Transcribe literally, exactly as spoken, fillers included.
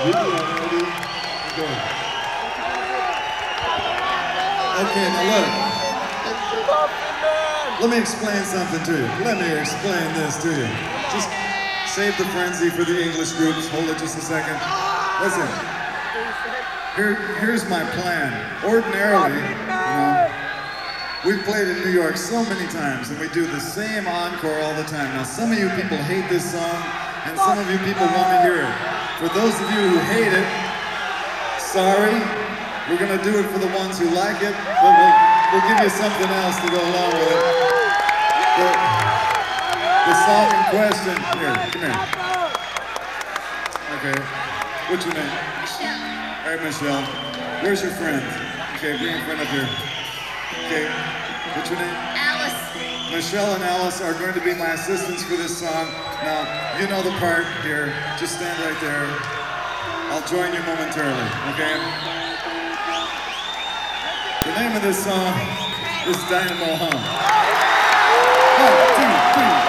Ready? Go. Okay, now look. Let me explain something to you. Let me explain this to you. Just save the frenzy for the English groups. Hold it just a second. Listen. Here, here's my plan. Ordinarily, you know, we've played in New York so many times, and we do the same encore all the time. Now, some of you people hate this song, and some of you people want to hear it. For those of you who hate it, sorry. We're gonna do it for the ones who like it, but we'll, we'll give you something else to go along with it. The, the song in question, here, come here. Okay, what's your name? Michelle. All right, Michelle. Where's your friend? Okay, bring your friend up here. Okay, what's your name? Alice. Michelle and Alice are going to be my assistants for this song. Now, you know the part here. Just stand right there. I'll join you momentarily, okay? The name of this song is Dynamo Hum. One, two, three.